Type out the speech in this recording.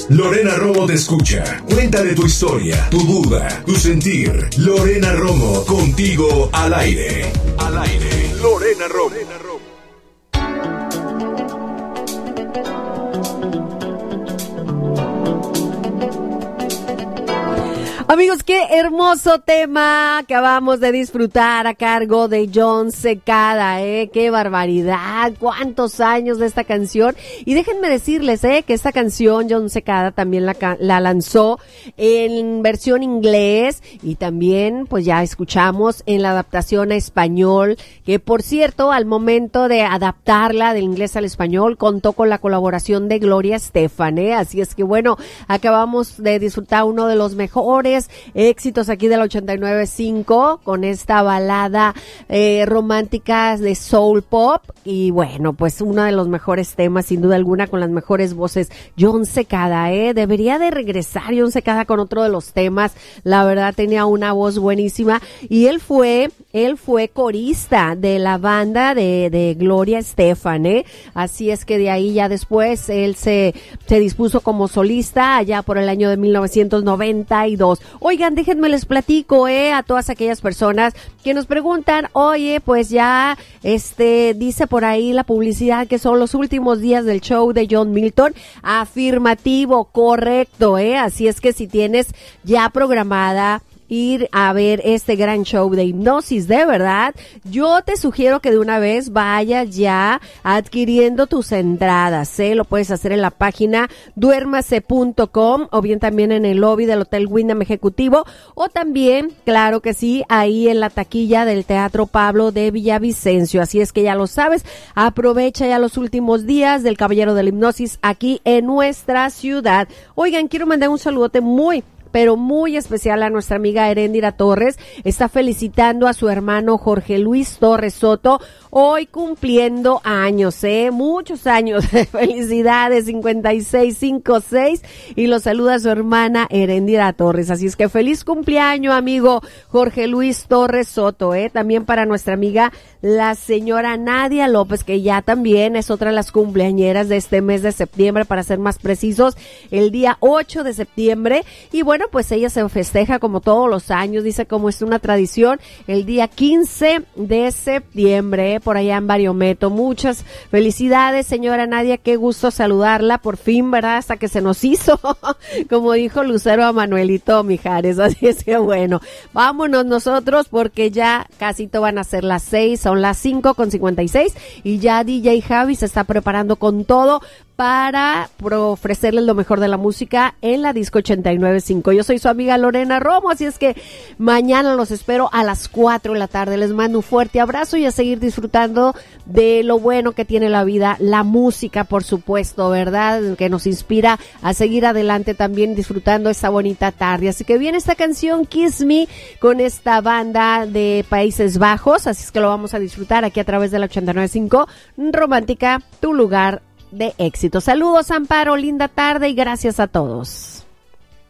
Lorena Romo te escucha. Cuéntale tu historia, tu duda, tu sentir. Lorena Romo, contigo al aire. Al aire. Lorena Romo. Amigos, qué hermoso tema acabamos de disfrutar a cargo de Jon Secada, qué barbaridad, cuántos años de esta canción. Y déjenme decirles, que esta canción Jon Secada también la lanzó en versión inglés y también pues ya escuchamos en la adaptación a español, que por cierto al momento de adaptarla del inglés al español contó con la colaboración de Gloria Estefan, así es que bueno, acabamos de disfrutar uno de los mejores éxitos aquí del 89.5 con esta balada romántica de soul pop y bueno, pues uno de los mejores temas sin duda alguna con las mejores voces. Jon Secada, debería de regresar Jon Secada con otro de los temas, la verdad tenía una voz buenísima y él fue corista de la banda de Gloria Estefan, así es que de ahí ya después él se dispuso como solista allá por el año de 1992. Oigan, déjenme les platico, a todas aquellas personas que nos preguntan, oye, pues ya, dice por ahí la publicidad que son los últimos días del show de John Milton. Afirmativo, correcto, así es que si tienes ya programada ir a ver este gran show de hipnosis, de verdad, yo te sugiero que de una vez vayas ya adquiriendo tus entradas, lo puedes hacer en la página duérmase.com o bien también en el lobby del Hotel Wyndham Ejecutivo o también, claro que sí, ahí en la taquilla del Teatro Pablo de Villavicencio, así es que ya lo sabes, aprovecha ya los últimos días del Caballero de la Hipnosis aquí en nuestra ciudad. Oigan, quiero mandar un saludote pero muy especial a nuestra amiga Heréndira Torres. Está felicitando a su hermano Jorge Luis Torres Soto, hoy cumpliendo años, muchos años. Felicidades, 5656, y lo saluda a su hermana Heréndira Torres. Así es que feliz cumpleaños, amigo Jorge Luis Torres Soto, también para nuestra amiga la señora Nadia López, que ya también es otra de las cumpleañeras de este mes de septiembre, para ser más precisos, el día 8 de septiembre, y bueno, pues ella se festeja como todos los años, dice como es una tradición, el día 15 de septiembre, por allá en Bariometo. Muchas felicidades, señora Nadia, qué gusto saludarla, por fin, ¿verdad? Hasta que se nos hizo, como dijo Lucero a Manuelito Mijares, así es que bueno, vámonos nosotros porque ya casi van a ser las 6, son las 5:56 y ya DJ Javi se está preparando con todo para ofrecerles lo mejor de la música en la Disco 89.5. Yo soy su amiga Lorena Romo, así es que mañana los espero a las 4 de la tarde. Les mando un fuerte abrazo y a seguir disfrutando de lo bueno que tiene la vida, la música, por supuesto, ¿verdad? Que nos inspira a seguir adelante también disfrutando esta bonita tarde. Así que viene esta canción Kiss Me con esta banda de Países Bajos, así es que lo vamos a disfrutar aquí a través de la 89.5 Romántica, tu lugar de éxito. Saludos, Amparo, linda tarde y gracias a todos.